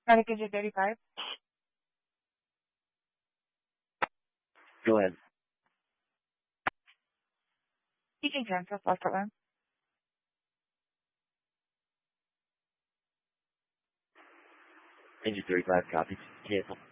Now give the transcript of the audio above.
Engine 35. Go ahead. Teaching cancel, false alarm. Engine 35, copy. Cancel.